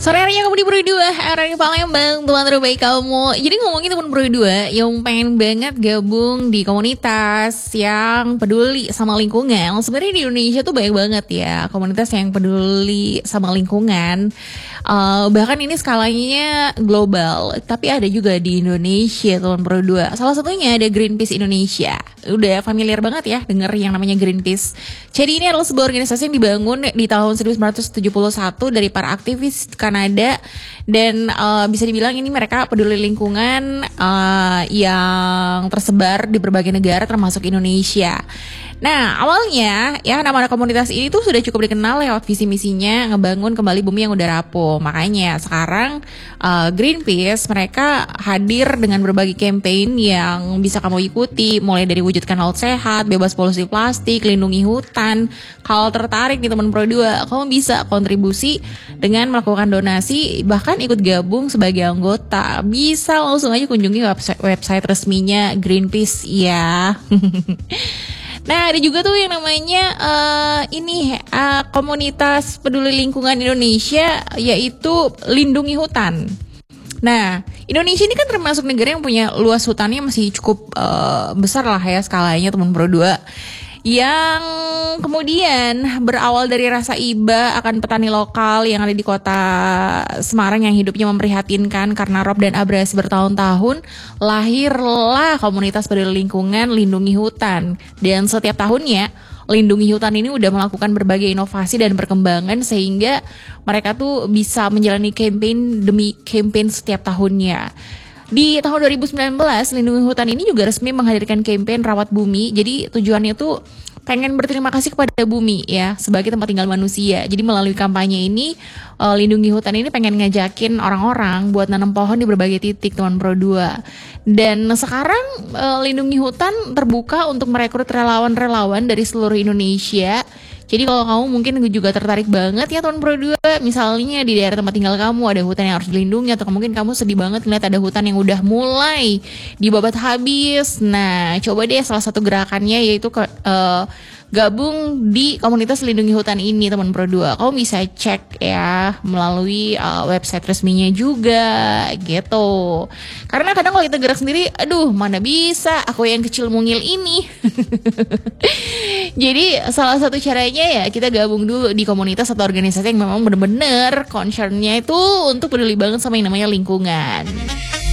Sore harinya kamu di Bro 2, hari Palembang, teman terbaik kamu. Jadi ngomongin teman Bro 2 yang pengen banget gabung di komunitas yang peduli sama lingkungan. Sebenarnya di Indonesia tuh banyak banget ya komunitas yang peduli sama lingkungan. Bahkan ini skalanya global, tapi ada juga di Indonesia teman Bro 2. Salah satunya ada Greenpeace Indonesia. Udah familiar banget ya denger yang namanya Greenpeace. Jadi ini adalah sebuah organisasi yang dibangun di tahun 1971 dari para aktivis Kanada, dan bisa dibilang ini mereka peduli lingkungan yang tersebar di berbagai negara termasuk Indonesia. Nah, awalnya ya nama komunitas ini tuh sudah cukup dikenal lewat visi misinya ngebangun kembali bumi yang udah rapuh. Makanya sekarang Greenpeace mereka hadir dengan berbagai campaign yang bisa kamu ikuti, mulai dari wujudkan laut sehat, bebas polusi plastik, lindungi hutan. Kalau tertarik nih teman Pro 2, kamu bisa kontribusi dengan melakukan donasi, bahkan ikut gabung sebagai anggota. Bisa langsung aja kunjungi website resminya Greenpeace ya. Nah, ada juga tuh yang namanya komunitas peduli lingkungan Indonesia, yaitu Lindungi Hutan. Nah, Indonesia ini kan termasuk negara yang punya luas hutannya masih cukup besar lah ya skalanya teman Pro 2. Yang kemudian berawal dari rasa iba akan petani lokal yang ada di kota Semarang yang hidupnya memprihatinkan karena rob dan abrasi bertahun-tahun, lahirlah komunitas peduli lingkungan Lindungi Hutan. Dan setiap tahunnya Lindungi Hutan ini udah melakukan berbagai inovasi dan perkembangan sehingga mereka tuh bisa menjalani campaign demi campaign setiap tahunnya. Di tahun 2019, Lindungi Hutan ini juga resmi menghadirkan campaign Rawat Bumi. Jadi tujuannya tuh pengen berterima kasih kepada bumi ya, sebagai tempat tinggal manusia. Jadi melalui kampanye ini, Lindungi Hutan ini pengen ngajakin orang-orang buat nanam pohon di berbagai titik teman Pro 2. Dan sekarang Lindungi Hutan terbuka untuk merekrut relawan-relawan dari seluruh Indonesia. Jadi kalau kamu mungkin juga tertarik banget ya teman Pro 2, misalnya di daerah tempat tinggal kamu ada hutan yang harus dilindungi, atau mungkin kamu sedih banget ngeliat ada hutan yang udah mulai dibabat habis. Nah, coba deh salah satu gerakannya yaitu gabung di komunitas Lindungi Hutan ini teman Pro 2. Kamu bisa cek ya melalui website resminya juga gitu. Karena kadang kalau kita gerak sendiri, aduh mana bisa, aku yang kecil mungil ini. Jadi salah satu caranya ya kita gabung dulu di komunitas atau organisasi yang memang benar-benar concernnya itu untuk peduli banget sama yang namanya lingkungan.